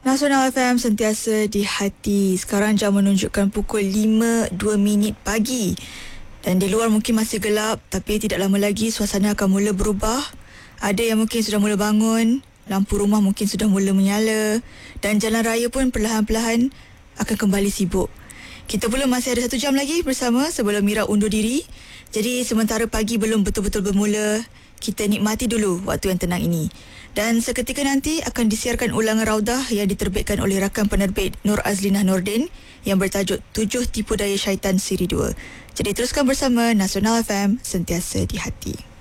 Nasional FM sentiasa di hati. Sekarang jam menunjukkan pukul 5:02 pagi. Dan di luar mungkin masih gelap, tapi tidak lama lagi suasana akan mula berubah. Ada yang mungkin sudah mula bangun, lampu rumah mungkin sudah mula menyala, dan jalan raya pun perlahan-lahan akan kembali sibuk. Kita pula masih ada 1 jam lagi bersama sebelum Mira undur diri. Jadi sementara pagi belum betul-betul bermula, kita nikmati dulu waktu yang tenang ini. Dan seketika nanti akan disiarkan ulangan Raudah yang diterbitkan oleh rakan penerbit Nur Azlinah Nordin yang bertajuk 7 Tipu Daya Syaitan Siri 2. Jadi teruskan bersama Nasional FM, sentiasa di hati.